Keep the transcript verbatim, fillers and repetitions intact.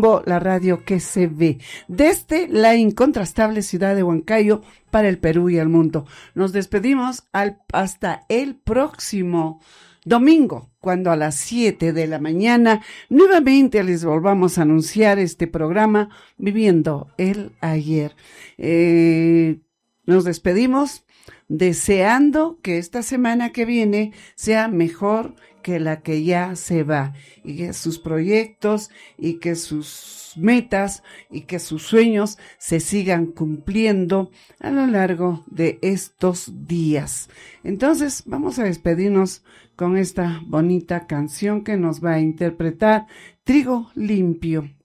Rumbo, la radio que se ve, desde la incontrastable ciudad de Huancayo para el Perú y el mundo. Nos despedimos al, hasta el próximo domingo, cuando a las siete de la mañana nuevamente les volvamos a anunciar este programa Viviendo el Ayer. Eh, nos despedimos deseando que esta semana que viene sea mejor que la que ya se va, y que sus proyectos y que sus metas y que sus sueños se sigan cumpliendo a lo largo de estos días. Entonces vamos a despedirnos con esta bonita canción que nos va a interpretar Trigo Limpio,